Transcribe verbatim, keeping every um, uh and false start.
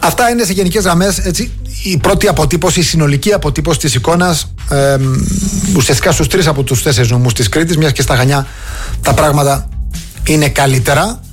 Αυτά είναι σε γενικές γραμμές, έτσι, η πρώτη αποτύπωση, η συνολική αποτύπωση της εικόνας, ε, ουσιαστικά στους τρεις από τους τέσσερις νομούς της Κρήτης, μιας και στα Χανιά τα πράγματα είναι καλύτερα.